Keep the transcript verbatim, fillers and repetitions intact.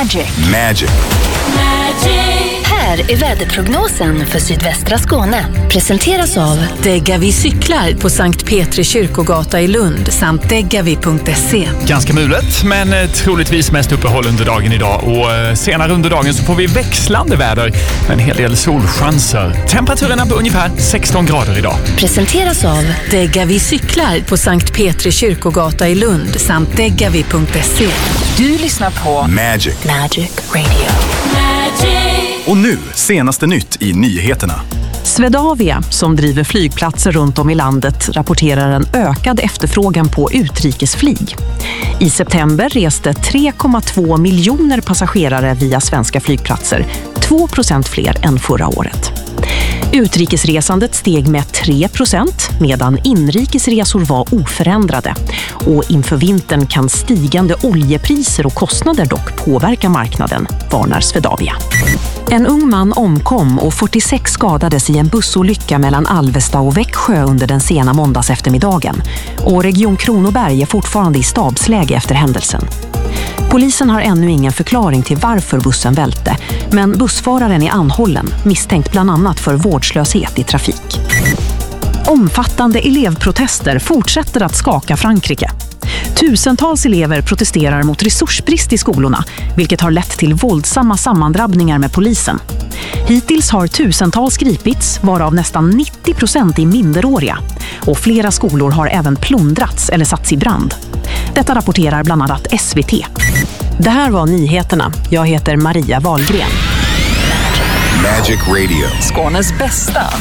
Magic. Magic. Här är väderprognosen för sydvästra Skåne. Presenteras av Degavi cyklar på Sankt Petri kyrkogata i Lund samt degavi punkt se. Ganska mulet, men troligtvis mest uppehåll under dagen idag. Och senare under dagen så får vi växlande väder med en hel del solchanser. Temperaturerna på ungefär sexton grader idag. Presenteras av Degavi cyklar på Sankt Petri kyrkogata i Lund samt degavi punkt se. Du lyssnar på Magic. Magic Radio. Och nu, senaste nytt i nyheterna. Swedavia, som driver flygplatser runt om i landet, rapporterar en ökad efterfrågan på utrikesflyg. I september reste tre komma två miljoner passagerare via svenska flygplatser, två procent fler än förra året. Utrikesresandet steg med tre procent medan inrikesresor var oförändrade. Och inför vintern kan stigande oljepriser och kostnader dock påverka marknaden, varnar Swedavia. En ung man omkom och fyrtiosex skadades i en bussolycka mellan Alvesta och Växjö under den sena måndags eftermiddagen. Och Region Kronoberg är fortfarande i stabsläge efter händelsen. Polisen har ännu ingen förklaring till varför bussen välte, men bussföraren är anhållen, misstänkt bland annat för vårdslöshet i trafik. Omfattande elevprotester fortsätter att skaka Frankrike. Tusentals elever protesterar mot resursbrist i skolorna, vilket har lett till våldsamma sammandrabbningar med polisen. Hittills har tusentals gripits, varav nästan nittio procent är minderåriga. Och flera skolor har även plundrats eller satts i brand. Detta rapporterar bland annat S V T. Det här var nyheterna. Jag heter Maria Wahlgren. Magic Radio. Skånes bästa